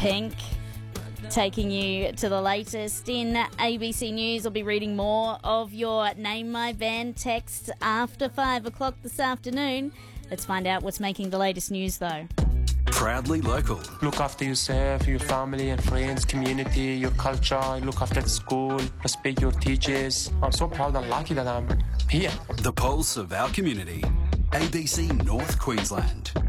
Pink, taking you to the latest in ABC News. I'll be reading more of your Name My Band texts after 5 o'clock this afternoon. Let's find out what's making the latest news, though. Proudly local. Look after yourself, your family and friends, community, your culture. Look after the school, respect your teachers. I'm so proud and lucky that I'm here. The pulse of our community. ABC North Queensland.